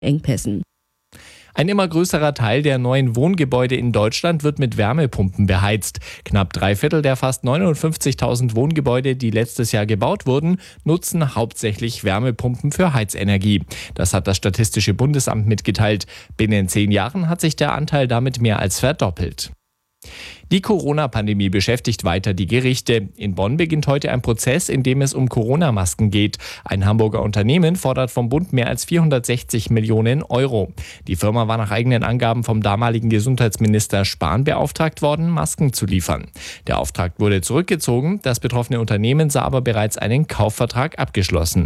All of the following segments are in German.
Engpässen. Ein immer größerer Teil der neuen Wohngebäude in Deutschland wird mit Wärmepumpen beheizt. Knapp 3/4 der fast 59.000 Wohngebäude, die letztes Jahr gebaut wurden, nutzen hauptsächlich Wärmepumpen für Heizenergie. Das hat das Statistische Bundesamt mitgeteilt. Binnen 10 Jahren hat sich der Anteil damit mehr als verdoppelt. Die Corona-Pandemie beschäftigt weiter die Gerichte. In Bonn beginnt heute ein Prozess, in dem es um Corona-Masken geht. Ein Hamburger Unternehmen fordert vom Bund mehr als 460 Millionen Euro. Die Firma war nach eigenen Angaben vom damaligen Gesundheitsminister Spahn beauftragt worden, Masken zu liefern. Der Auftrag wurde zurückgezogen. Das betroffene Unternehmen sah aber bereits einen Kaufvertrag abgeschlossen.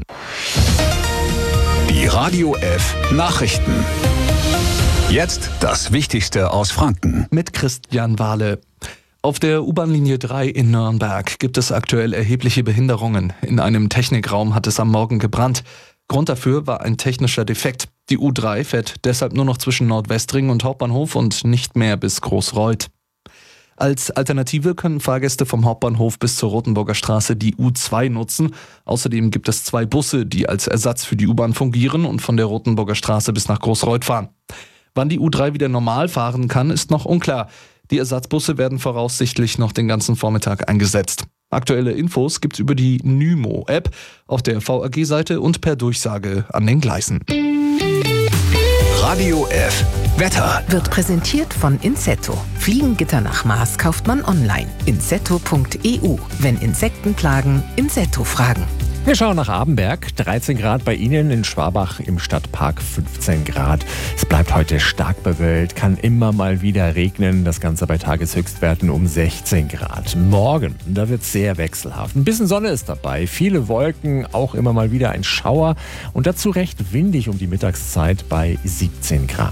Die Radio F Nachrichten. Jetzt das Wichtigste aus Franken. Mit Christian Wahle. Auf der U-Bahn-Linie 3 in Nürnberg gibt es aktuell erhebliche Behinderungen. In einem Technikraum hat es am Morgen gebrannt. Grund dafür war ein technischer Defekt. Die U3 fährt deshalb nur noch zwischen Nordwestring und Hauptbahnhof und nicht mehr bis Großreuth. Als Alternative können Fahrgäste vom Hauptbahnhof bis zur Rothenburger Straße die U2 nutzen. Außerdem gibt es 2 Busse, die als Ersatz für die U-Bahn fungieren und von der Rothenburger Straße bis nach Großreuth fahren. Wann die U3 wieder normal fahren kann, ist noch unklar. Die Ersatzbusse werden voraussichtlich noch den ganzen Vormittag eingesetzt. Aktuelle Infos gibt's über die Nymo-App auf der VAG-Seite und per Durchsage an den Gleisen. Radio F Wetter wird präsentiert von Insetto. Fliegengitter nach Maß kauft man online. Insetto.eu. Wenn Insekten plagen, Insetto fragen. Wir schauen nach Abenberg. 13 Grad bei Ihnen, in Schwabach im Stadtpark 15 Grad. Es bleibt heute stark bewölkt, kann immer mal wieder regnen. Das Ganze bei Tageshöchstwerten um 16 Grad. Morgen, da wird es sehr wechselhaft. Ein bisschen Sonne ist dabei, viele Wolken, auch immer mal wieder ein Schauer. Und dazu recht windig um die Mittagszeit bei 17 Grad.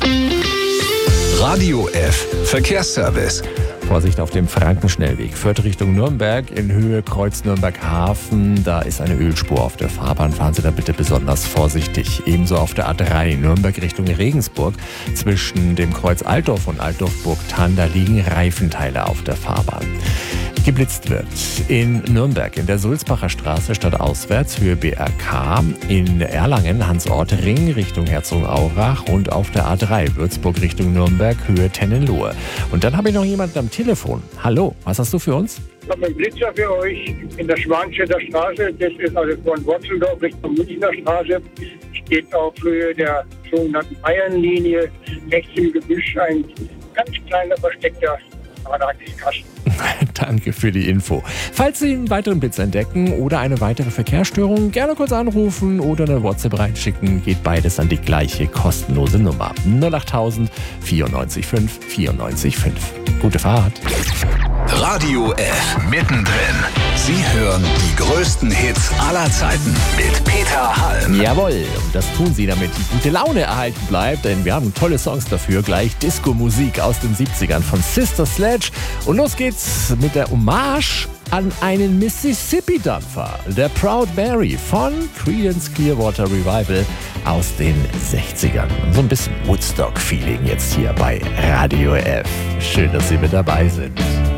Radio F Verkehrsservice. Vorsicht auf dem Frankenschnellweg. Fürth Richtung Nürnberg in Höhe Kreuz Nürnberg-Hafen. Da ist eine Ölspur auf der Fahrbahn. Fahren Sie da bitte besonders vorsichtig. Ebenso auf der A3 Nürnberg Richtung Regensburg. Zwischen dem Kreuz Altdorf und Altdorf-Burgthann, da liegen Reifenteile auf der Fahrbahn. Geblitzt wird in Nürnberg in der Sulzbacher Straße stadtauswärts Höhe BRK, in Erlangen Hans-Orte-Ring Richtung Herzogenaurach und auf der A3 Würzburg Richtung Nürnberg Höhe Tennenlohe. Und dann habe ich noch jemanden am Telefon. Hallo, was hast du für uns? Ich habe einen Blitzer für euch in der Schwanstädter Straße. Das ist also von Wotzeldorf Richtung Münchner Straße. Steht auf Höhe der sogenannten Bayernlinie. Rechts im Gebüsch ein ganz kleiner versteckter Radakasten. Danke für die Info. Falls Sie einen weiteren Blitz entdecken oder eine weitere Verkehrsstörung, gerne kurz anrufen oder eine WhatsApp reinschicken. Geht beides an die gleiche kostenlose Nummer. 08000 94 5 94 5. Gute Fahrt. Radio F mittendrin. Sie hören die größten Hits aller Zeiten mit Peter Halm. Jawohl, und das tun Sie, damit die gute Laune erhalten bleibt, denn wir haben tolle Songs dafür. Gleich Disco-Musik aus den 70ern von Sister Sledge. Und los geht's mit der Hommage an einen Mississippi-Dampfer. Der Proud Mary von Creedence Clearwater Revival aus den 60ern. So ein bisschen Woodstock-Feeling jetzt hier bei Radio F. Schön, dass Sie mit dabei sind.